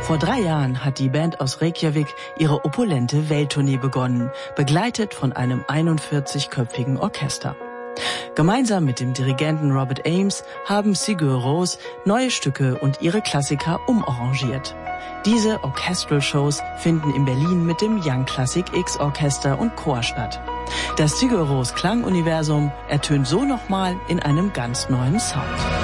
Vor 3 Jahren hat die Band aus Reykjavik ihre opulente Welttournee begonnen, begleitet von einem 41-köpfigen Orchester. Gemeinsam mit dem Dirigenten Robert Ames haben Sigur Rós neue Stücke und ihre Klassiker umarrangiert. Diese Orchestral-Shows finden in Berlin mit dem Young Classic X Orchester und Chor statt. Das Sigur Rós Klanguniversum ertönt so nochmal in einem ganz neuen Sound.